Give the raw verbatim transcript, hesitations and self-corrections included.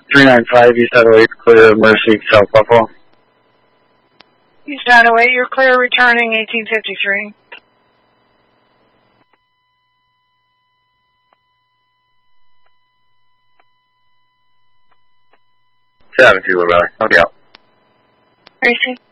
three nine five, East nine oh eight, clear Mercy, South Buffalo. East nine oh eight, you're clear, returning eighteen fifty-three. seven two, Rebellion. Okay, out. Tracy.